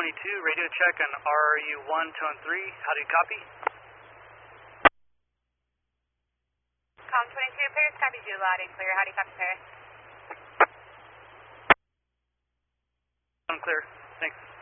radio check on RU1, tone 3. How do you copy? Com 22, Paris copies you loud and clear. How do you copy, Paris? Clear. Thanks.